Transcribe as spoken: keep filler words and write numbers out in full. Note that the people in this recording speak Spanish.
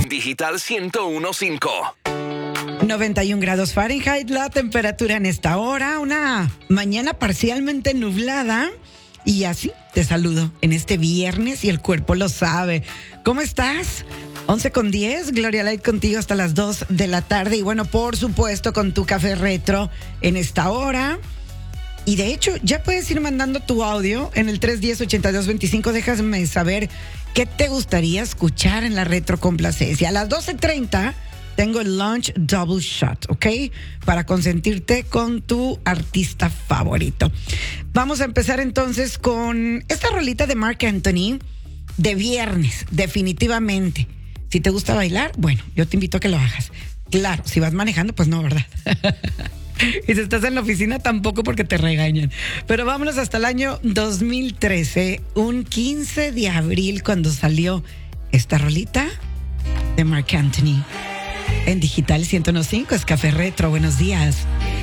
En Digital ciento uno punto cinco. noventa y un grados Fahrenheit la temperatura en esta hora, una mañana parcialmente nublada y así te saludo en este viernes y el cuerpo lo sabe. ¿Cómo estás? once con diez, Gloria Light contigo hasta las dos de la tarde y bueno, por supuesto con tu café retro en esta hora. Y de hecho, ya puedes ir mandando tu audio en el tres uno cero, ocho dos dos cinco. Déjame saber qué te gustaría escuchar en la retrocomplacencia. A las doce treinta tengo el Lunch Double Shot, ¿ok? Para consentirte con tu artista favorito. Vamos a empezar entonces con esta rolita de Marc Anthony de viernes, definitivamente. Si te gusta bailar, bueno, yo te invito a que lo hagas. Claro, si vas manejando, pues no, ¿verdad? Y si estás en la oficina, tampoco porque te regañan. Pero vámonos hasta el año dos mil trece, un quince de abril, cuando salió esta rolita de Marc Anthony. En Digital ciento uno punto cinco es Café Retro. Buenos días.